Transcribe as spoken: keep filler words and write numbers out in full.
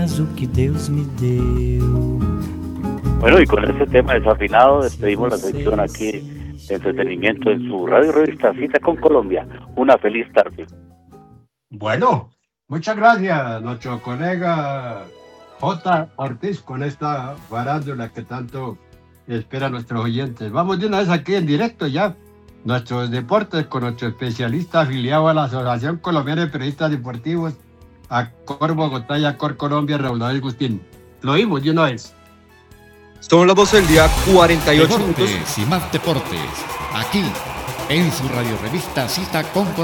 apenas o que Deus me deu. Bueno, y con este tema desafinado despedimos la sección aquí de entretenimiento en su radio revista Cita con Colombia. Una feliz tarde. Bueno, muchas gracias, nuestro colega J. Ortiz, con esta farándula que tanto esperan nuestros oyentes. Vamos de una vez aquí en directo ya, nuestros deportes, con nuestro especialista afiliado a la Asociación Colombiana de Periodistas Deportivos, a Cor Bogotá y a Cor Colombia, Raúl David Gustín. Lo oímos de una vez. Son las doce del día, cuarenta y ocho minutos. Deportes y más deportes, aquí en su radio revista Cita con